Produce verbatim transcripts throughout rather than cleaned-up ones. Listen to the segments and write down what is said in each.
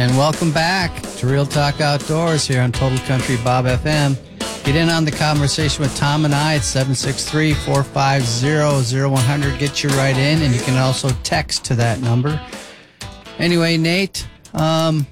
And welcome back to Real Talk Outdoors here on Total Country Bob F M. Get in on the conversation with Tom and I at seven six three, four five zero, zero one zero zero. Get you right in, and you can also text to that number. Anyway, Nate, um,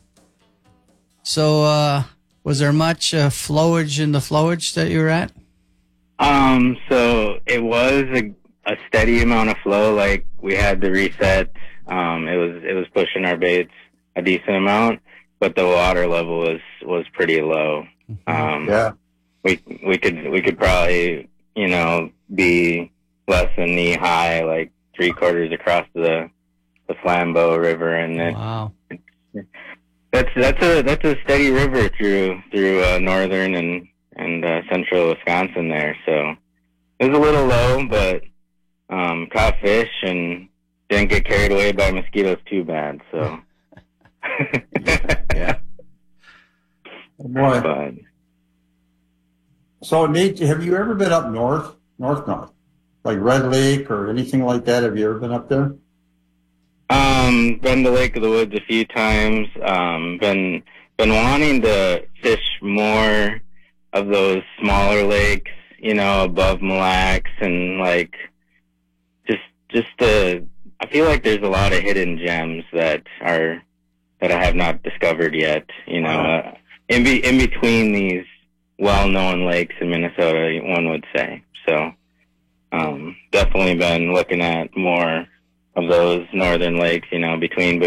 so uh, was there much uh, flowage in the flowage that you were at? Um, so it was a, a steady amount of flow. Like, we had the reset. Um, it was it was pushing our baits a decent amount, but the water level was was pretty low. Um, Yeah. we we could we could probably you know be less than knee high, like three quarters across the the Flambeau River, and it, Wow. that's that's a that's a steady river through through uh, northern and and uh, central Wisconsin there. So it was a little low, but um, caught fish and didn't get carried away by mosquitoes too bad. So. Yeah. Oh, boy. But, So, Nate, have you ever been up north, north, north, like Red Lake or anything like that? Have you ever been up there? Um, been to Lake of the Woods a few times. Um, been been wanting to fish more of those smaller lakes, you know, above Mille Lacs, and like just just to. I feel like there's a lot of hidden gems that are that I have not discovered yet. You know, uh, in be in between these well-known lakes in Minnesota, one would say. So, um, definitely been looking at more of those northern lakes. You know, between